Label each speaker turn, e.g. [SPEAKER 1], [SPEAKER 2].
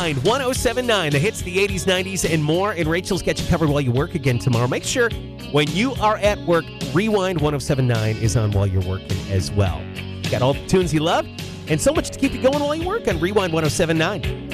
[SPEAKER 1] Rewind 1079, the hits, the 80s, 90s, and more. And Rachel's got you covered while you work again tomorrow. Make sure when you are at work, Rewind 1079 is on while you're working as well. Got all the tunes you love and so much to keep you going while you work on Rewind 1079.